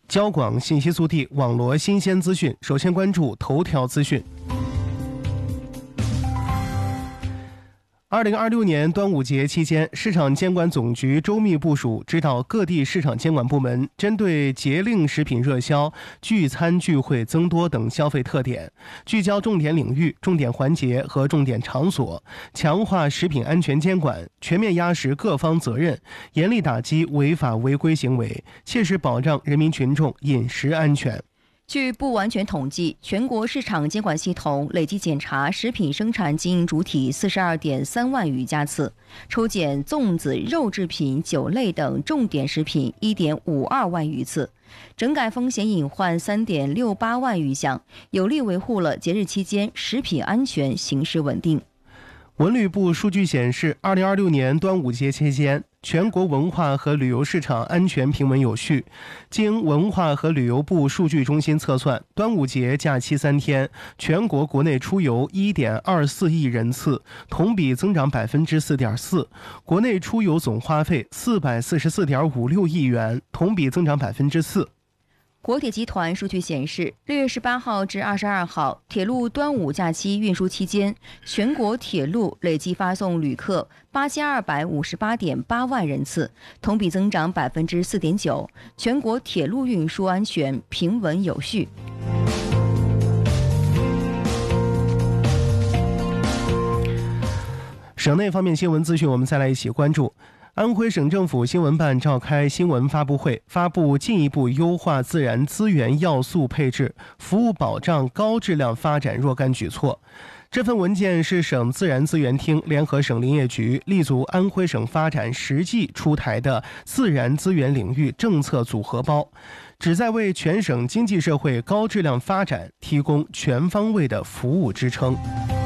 交广信息速递，网罗新鲜资讯。首先关注头条资讯。2026年端午节期间，市场监管总局周密部署，指导各地市场监管部门针对节令食品热销、聚餐聚会增多等消费特点，聚焦重点领域、重点环节和重点场所，强化食品安全监管，全面压实各方责任，严厉打击违法违规行为，切实保障人民群众饮食安全。 据不完全统计，全国市场监管系统累计检查食品生产经营主体42.3万余家次，抽检粽子、肉制品、酒类等重点食品1.52万余次，整改风险隐患3.68万余项，有力维护了节日期间食品安全形势稳定。 文旅部数据显示，2026年端午节期间，全国文化和旅游市场安全平稳有序。经文化和旅游部数据中心测算，端午节假期3天，全国国内出游1.24亿人次，同比增长4.4%；国内出游总花费444.56亿元，同比增长4%。 国铁集团数据显示，6月18号至22号铁路端午假期运输期间，全国铁路累计发送旅客8258.8万人次，同比增长4.9%，全国铁路运输安全平稳有序。 省内方面新闻资讯，我们再来一起关注。安徽省政府新闻办召开新闻发布会，发布进一步优化自然资源要素配置、服务保障高质量发展若干举措。这份文件是省自然资源厅联合省林业局立足安徽省发展实际出台的自然资源领域政策组合包，旨在为全省经济社会高质量发展提供全方位的服务支撑。